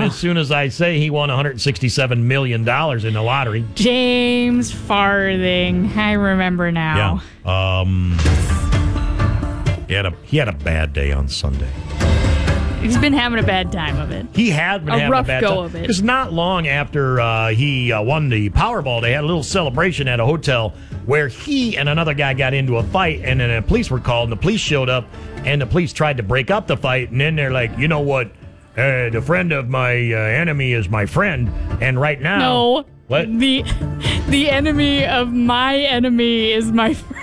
as soon as I say he won $167 million in the lottery. James Farthing. I remember now. Yeah. He had a bad day on Sunday. He's been having a bad time of it. He had been having rough a bad go time. of it. Because not long after he won the Powerball, they had a little celebration at a hotel where he and another guy got into a fight, and then the police were called, and the police showed up, and the police tried to break up the fight, and then they're like, you know what? The friend of my enemy is my friend, and right now... No. What? The enemy of my enemy is my friend.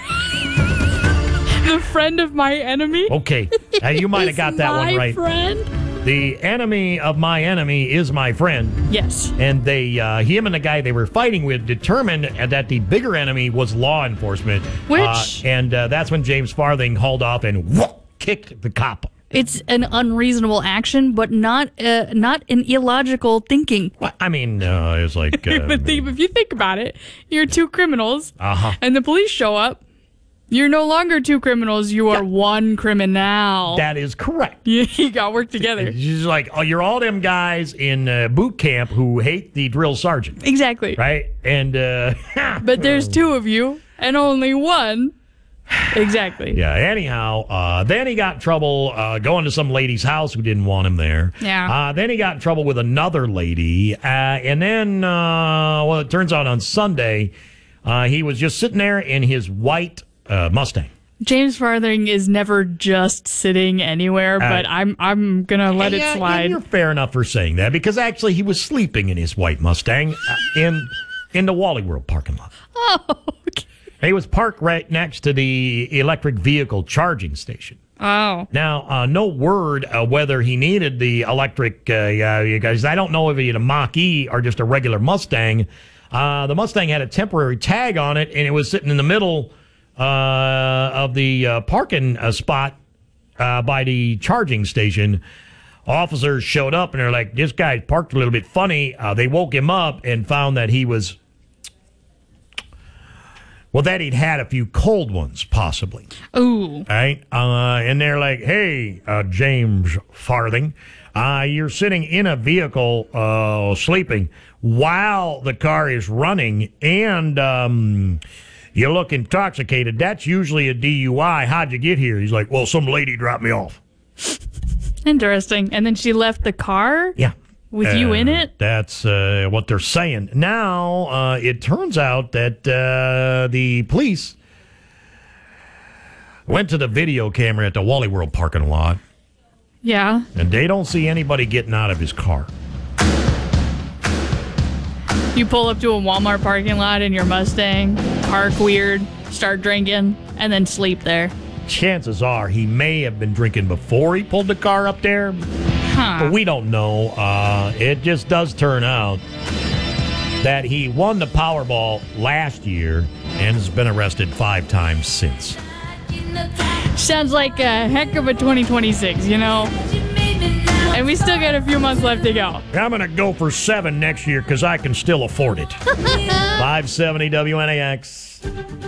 The friend of my enemy? Okay. You might have got that one right. Friend? The enemy of my enemy is my friend. Yes. And him and the guy they were fighting with determined that the bigger enemy was law enforcement. Which? That's when James Farthing hauled off and kicked the cop. It's an unreasonable action, but not an illogical thinking. Well, I mean, it's like... But if you think about it, you're two criminals, and the police show up. You're no longer two criminals. You are one criminal. That is correct. You got to work together. It's just like, you're all them guys in boot camp who hate the drill sergeant. Exactly. Right? And but there's two of you and only one. Exactly. Yeah. Anyhow, then he got in trouble going to some lady's house who didn't want him there. Yeah. Then he got in trouble with another lady. And then, it turns out on Sunday, he was just sitting there in his white Mustang. James Farthing is never just sitting anywhere, but I'm gonna let it slide. You're fair enough for saying that, because actually he was sleeping in his white Mustang in the Wally World parking lot. Oh, okay. He was parked right next to the electric vehicle charging station. Oh. Now, no word whether he needed the electric, guys. I don't know if he had a Mach-E or just a regular Mustang. The Mustang had a temporary tag on it, and it was sitting in the middle of the parking spot by the charging station. Officers showed up, and they're like, this guy's parked a little bit funny. They woke him up and found that he was... Well, that he'd had a few cold ones, possibly. Ooh. Right? And they're like, hey, James Farthing, you're sitting in a vehicle sleeping while the car is running, and you look intoxicated. That's usually a DUI. How'd you get here? He's like, well, some lady dropped me off. Interesting. And then she left the car? Yeah. With you in it? That's what they're saying. Now, it turns out that the police went to the video camera at the Wally World parking lot. Yeah. And they don't see anybody getting out of his car. You pull up to a Walmart parking lot in your Mustang, park weird, start drinking, and then sleep there. Chances are he may have been drinking before he pulled the car up there. But we don't know. It just does turn out that he won the Powerball last year and has been arrested 5 times since. Sounds like a heck of a 2026, you know? And we still got a few months left to go. I'm going to go for 7 next year because I can still afford it. 570 WNAX.